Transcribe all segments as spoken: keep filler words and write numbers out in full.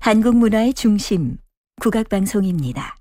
한국 문화의 중심, 국악방송입니다.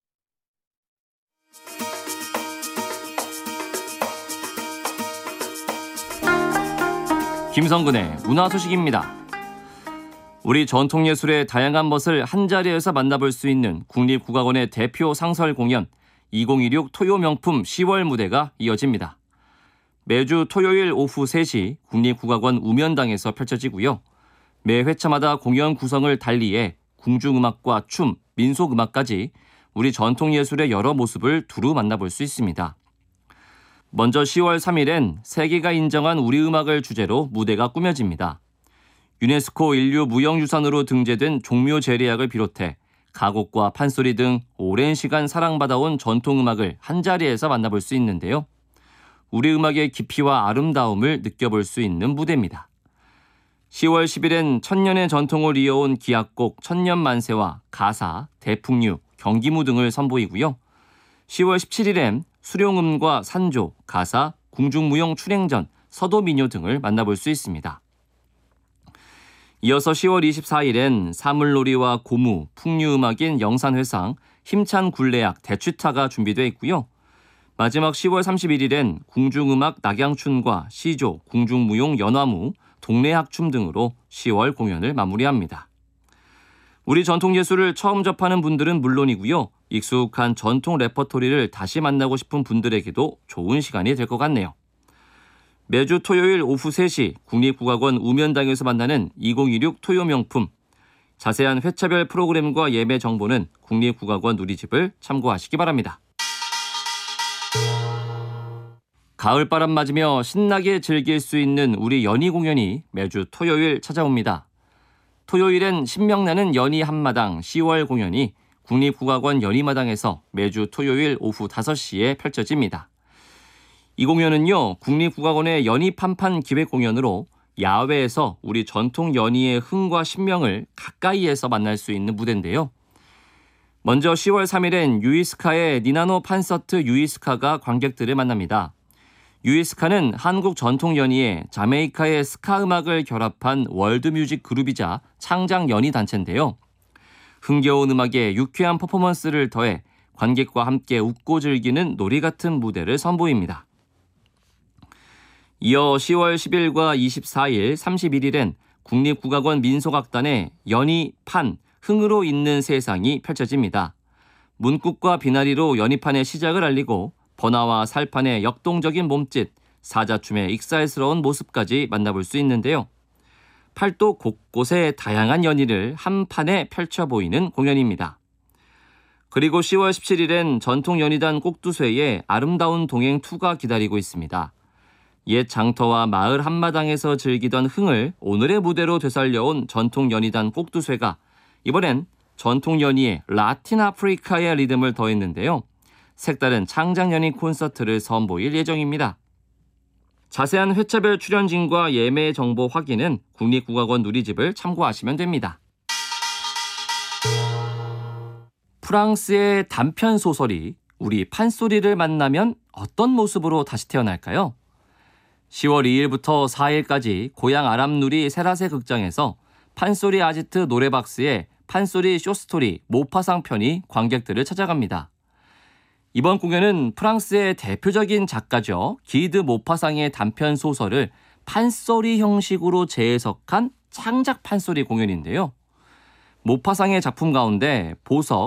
김성근의 문화소식입니다. 우리 전통예술의 다양한 멋을 한자리에서 만나볼 수 있는 국립국악원의 대표 상설 공연 이천십육 토요명품 시월 무대가 이어집니다. 매주 토요일 오후 세 시 국립국악원 우면당에서 펼쳐지고요. 매 회차마다 공연 구성을 달리해 궁중음악과 춤, 민속음악까지 우리 전통예술의 여러 모습을 두루 만나볼 수 있습니다. 먼저 시월 삼 일엔 세계가 인정한 우리 음악을 주제로 무대가 꾸며집니다. 유네스코 인류 무형유산으로 등재된 종묘제례악을 비롯해 가곡과 판소리 등 오랜 시간 사랑받아온 전통음악을 한자리에서 만나볼 수 있는데요. 우리 음악의 깊이와 아름다움을 느껴볼 수 있는 무대입니다. 시월 십 일엔 천년의 전통을 이어온 기악곡 천년만세와 가사, 대풍류, 경기무 등을 선보이고요. 시월 십칠 일엔 수룡음과 산조, 가사, 궁중무용 출행전, 서도민요 등을 만나볼 수 있습니다. 이어서 시월 이십사 일엔 사물놀이와 고무, 풍류음악인 영산회상, 힘찬 굴레악, 대취타가 준비되어 있고요. 마지막 시월 삼십일 일엔 궁중음악 낙양춘과 시조, 궁중무용 연화무, 동래학춤 등으로 시월 공연을 마무리합니다. 우리 전통예술을 처음 접하는 분들은 물론이고요. 익숙한 전통 레퍼토리를 다시 만나고 싶은 분들에게도 좋은 시간이 될 것 같네요. 매주 토요일 오후 세 시 국립국악원 우면당에서 만나는 이천십육 토요명품. 자세한 회차별 프로그램과 예매 정보는 국립국악원 누리집을 참고하시기 바랍니다. 가을바람 맞으며 신나게 즐길 수 있는 우리 연희 공연이 매주 토요일 찾아옵니다. 토요일엔 신명나는 연희 한마당 시월 공연이 국립국악원 연희마당에서 매주 토요일 오후 다섯 시에 펼쳐집니다. 이 공연은요, 국립국악원의 연희판판 기획공연으로 야외에서 우리 전통 연희의 흥과 신명을 가까이에서 만날 수 있는 무대인데요. 먼저 시월 삼 일엔 유이스카의 니나노 판서트 유이스카가 관객들을 만납니다. 유이스카는 한국 전통 연희에 자메이카의 스카 음악을 결합한 월드뮤직 그룹이자 창작 연희 단체인데요. 흥겨운 음악에 유쾌한 퍼포먼스를 더해 관객과 함께 웃고 즐기는 놀이 같은 무대를 선보입니다. 이어 시월 십 일과 이십사 일, 삼십일 일엔 국립국악원 민속악단의 연희, 판, 흥으로 있는 세상이 펼쳐집니다. 문국과 비나리로 연희판의 시작을 알리고 번화와 살판의 역동적인 몸짓, 사자춤의 익살스러운 모습까지 만나볼 수 있는데요. 팔도 곳곳에 다양한 연희를 한 판에 펼쳐 보이는 공연입니다. 그리고 시월 십칠 일엔 전통연희단 꼭두쇠의 아름다운 동행이가 기다리고 있습니다. 옛 장터와 마을 한마당에서 즐기던 흥을 오늘의 무대로 되살려온 전통연희단 꼭두쇠가 이번엔 전통연희의 라틴 아프리카의 리듬을 더했는데요. 색다른 창작연희 콘서트를 선보일 예정입니다. 자세한 회차별 출연진과 예매 정보 확인은 국립국악원 누리집을 참고하시면 됩니다. 프랑스의 단편 소설이 우리 판소리를 만나면 어떤 모습으로 다시 태어날까요? 시월 이 일부터 사 일까지 고향 아람누리 세라세 극장에서 판소리 아지트 노래박스의 판소리 쇼스토리 모파상 편이 관객들을 찾아갑니다. 이번 공연은 프랑스의 대표적인 작가죠. 기드 모파상의 단편 소설을 판소리 형식으로 재해석한 창작 판소리 공연인데요. 모파상의 작품 가운데 보석,